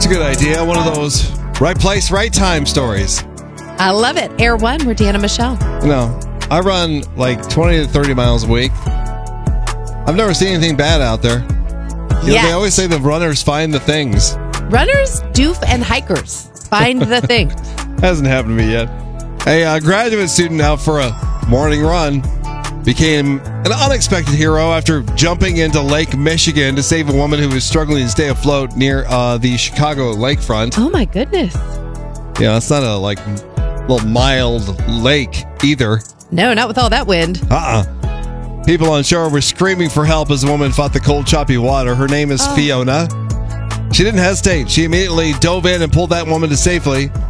It's a good idea. One of those right place, right time stories. I love it. Air One, we're Dan and Michelle. No, I run like 20 to 30 miles a week. I've never seen anything bad out there. You know, they always say the runners find the things. Runners, doof, and hikers find the thing. Hasn't happened to me yet. A graduate student out for a morning run became an unexpected hero after jumping into Lake Michigan to save a woman who was struggling to stay afloat near the Chicago lakefront. Oh, my goodness. Yeah, it's not a little mild lake either. No, not with all that wind. People on shore were screaming for help as the woman fought the cold, choppy water. Her name is Fiona. She didn't hesitate. She immediately dove in and pulled that woman to safety.